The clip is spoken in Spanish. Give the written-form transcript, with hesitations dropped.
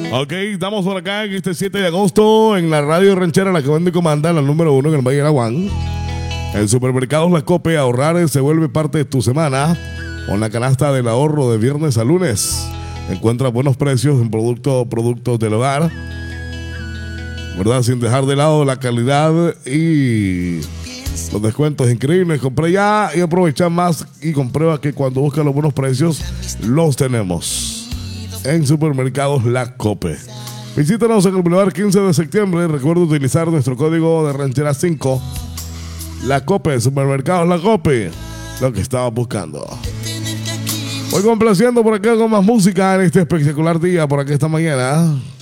Ok, estamos por acá en este 7 de agosto en la radio ranchera, la que vende y comanda, la número 1 en el Valle de Araguán. En Supermercados La Cope, ahorrar se vuelve parte de tu semana con la canasta del ahorro de viernes a lunes. Encuentra buenos precios en productos del hogar, ¿verdad? Sin dejar de lado la calidad y los descuentos increíbles. Compré ya y aprovecha más y comprueba que cuando buscas los buenos precios, los tenemos en Supermercados La Cope. Visítanos en el Boulevard 15 de septiembre. Recuerda utilizar nuestro código de ranchera 5. La Cope, Supermercados La Cope, lo que estabas buscando. Voy complaciendo por acá con más música en este espectacular día, por aquí esta mañana.